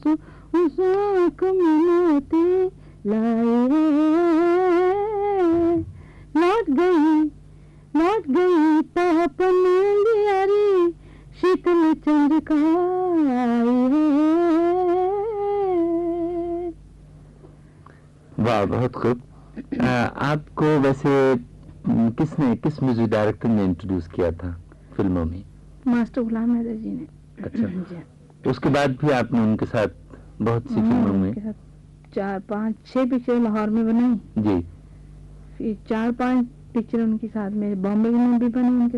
तो उस आँख में मोती लाई है। लौट गई पापन दियारी, शीतल चंद्रिका आई है। वाह, बहुत खूब। आपको वैसे किस म्यूजिक डायरेक्टर ने इंट्रोड्यूस किया था फिल्मों में? मास्टर गुलाम हैदर जी ने। अच्छा। उसके बाद भी आपने उनके साथ बहुत सी फिल्मों में? 4, 5, 6 पिक्चर लाहौर में बनाई जी। फिर 4, 5 पिक्चर उनके साथ में बॉम्बे में भी बनी उनके